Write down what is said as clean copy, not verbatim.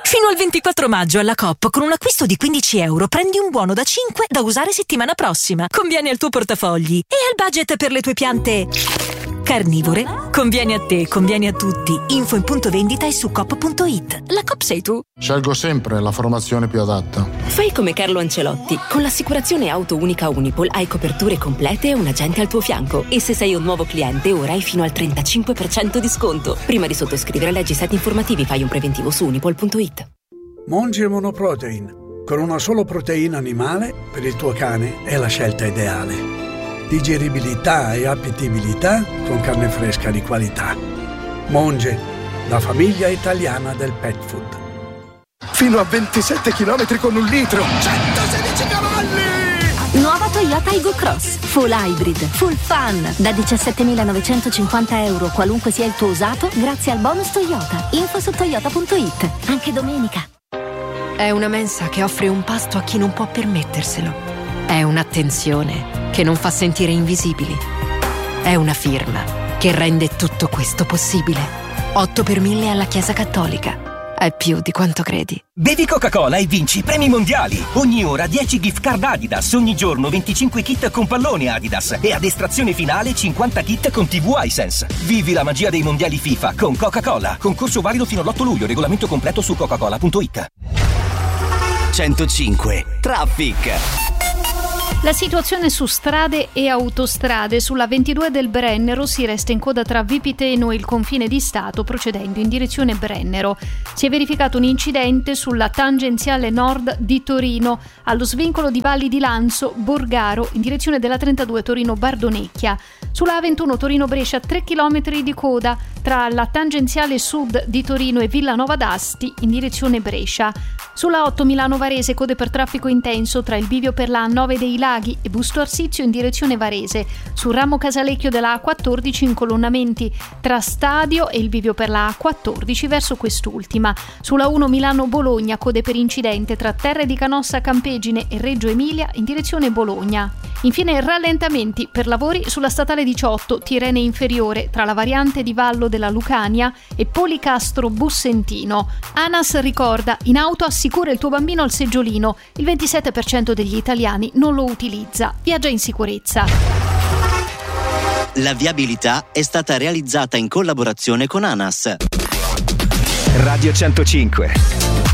Fino al 24 maggio alla Coop con un acquisto di €15 prendi un buono da 5 da usare settimana prossima. Conviene al tuo portafogli e al budget per le tue piante carnivore. Conviene a te, conviene a tutti. Info in punto vendita e su coop.it. La Coop sei tu. Scelgo sempre la formazione più adatta. Fai come Carlo Ancelotti. Con l'assicurazione auto unica Unipol hai coperture complete e un agente al tuo fianco. E se sei un nuovo cliente ora hai fino al 35% di sconto. Prima di sottoscrivere leggi e set informativi fai un preventivo su unipol.it. Monge Monoprotein. Con una solo proteina animale per il tuo cane è la scelta ideale. Digeribilità e appetibilità con carne fresca di qualità. Monge, la famiglia italiana del pet food. Fino a 27 km con un litro. 116 cavalli! Nuova Toyota Aygo Cross. Full hybrid, full fun. Da €17.950 qualunque sia il tuo usato grazie al bonus Toyota. Info su toyota.it. Anche domenica. È una mensa che offre un pasto a chi non può permetterselo. È un'attenzione che non fa sentire invisibili. È una firma che rende tutto questo possibile. 8 per 1000 alla Chiesa Cattolica. È più di quanto credi. Bevi Coca-Cola e vinci premi mondiali. Ogni ora 10 gift card Adidas. Ogni giorno 25 kit con pallone Adidas. E ad estrazione finale 50 kit con TV Hisense. Vivi la magia dei mondiali FIFA con Coca-Cola. Concorso valido fino all'8 luglio. Regolamento completo su coca-cola.it. 105 Traffic. La situazione su strade e autostrade. Sulla 22 del Brennero si resta in coda tra Vipiteno e il confine di Stato procedendo in direzione Brennero. Si è verificato un incidente sulla tangenziale nord di Torino allo svincolo di Valli di Lanzo, Borgaro in direzione della 32 Torino-Bardonecchia. Sulla A21 Torino-Brescia 3 km di coda tra la tangenziale sud di Torino e Villanova d'Asti in direzione Brescia. Sulla 8 Milano-Varese code per traffico intenso tra il bivio per la A9 dei Laghi e Busto Arsizio in direzione Varese. Sul ramo Casalecchio della A14 incolonnamenti tra Stadio e il bivio per la A14 verso quest'ultima. Sulla 1 Milano-Bologna code per incidente tra Terre di Canossa Campegine e Reggio Emilia in direzione Bologna. Infine rallentamenti per lavori sulla statale 18 Tirrene Inferiore tra la variante di Vallo della Lucania e Policastro Bussentino. ANAS ricorda: in auto assicura il tuo bambino al seggiolino. Il 27% degli italiani non lo utilizza. Viaggia in sicurezza. La viabilità è stata realizzata in collaborazione con ANAS. Radio 105.